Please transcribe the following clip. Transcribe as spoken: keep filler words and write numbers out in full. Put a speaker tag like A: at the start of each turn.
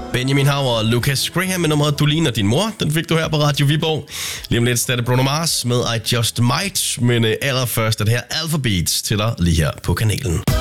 A: Benjamin Hav og Lucas Graham med nummeret Du ligner din mor. Den fik du her på Radio Viborg. Lige om lidt starter Bruno Mars med I Just Might, men allerførst er det her Alphabet til dig lige her på kanalen.